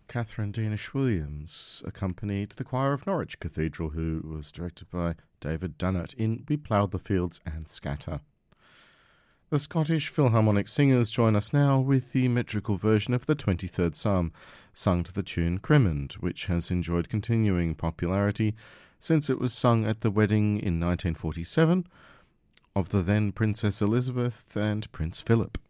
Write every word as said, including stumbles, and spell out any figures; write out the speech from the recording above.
Catherine Deanish-Williams accompanied the choir of Norwich Cathedral, who was directed by David Dunnett, in We Ploughed the Fields and Scatter. The Scottish Philharmonic Singers join us now with the metrical version of the twenty-third Psalm, sung to the tune Crimond, which has enjoyed continuing popularity since it was sung at the wedding in nineteen forty-seven of the then Princess Elizabeth and Prince Philip.